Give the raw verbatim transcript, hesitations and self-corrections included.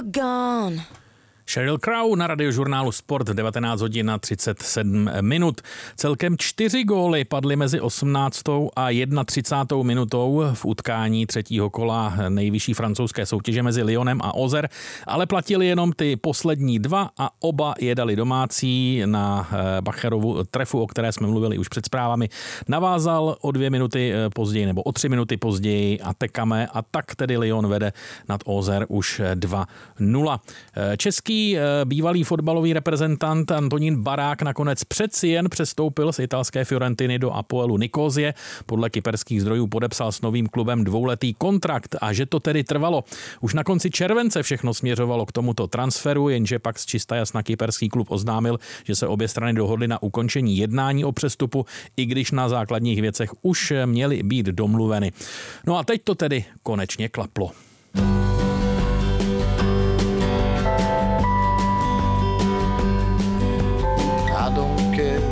you're gone. Sheryl Crow na radiožurnálu Sport v devatenáct hodin a třicet sedm minut. Celkem čtyři góly padly mezi osmnáctou a třicátou první minutou v utkání třetího kola nejvyšší francouzské soutěže mezi Lyonem a Auxerre, ale platili jenom ty poslední dva a oba je dali domácí. Na Bacherovu trefu, o které jsme mluvili už před zprávami, navázal o dvě minuty později nebo o tři minuty později Atekame a tak tedy Lyon vede nad Auxerre už dva nula. Český bývalý fotbalový reprezentant Antonín Barák nakonec přeci jen přestoupil z italské Fiorentiny do Apoelu Nikozie. Podle kyperských zdrojů podepsal s novým klubem dvouletý kontrakt a že to tedy trvalo. Už na konci července všechno směřovalo k tomuto transferu, jenže pak z čista jasna kyperský klub oznámil, že se obě strany dohodly na ukončení jednání o přestupu, i když na základních věcech už měly být domluveny. No a teď to tedy konečně klaplo.